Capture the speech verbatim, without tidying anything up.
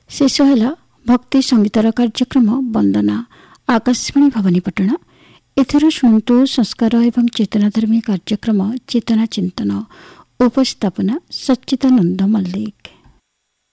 ଶେଷ ହେଲା ଭକ୍ତି ସଙ୍ଗୀତର କାର୍ଯ୍ୟକ୍ରମ ବନ୍ଦନା। ଆକାଶବାଣୀ ଭବାନୀପାଟଣା। ଏଥର ଶୁଣନ୍ତୁ ସଂସ୍କାର ଏବଂ ଚେତନାଧର୍ମୀ କାର୍ଯ୍ୟକ୍ରମ ଚେତନା ଚିନ୍ତନ। ଉପସ୍ଥାପନା ସଚ୍ଚିଦାନନ୍ଦ ମଲ୍ଲିକ।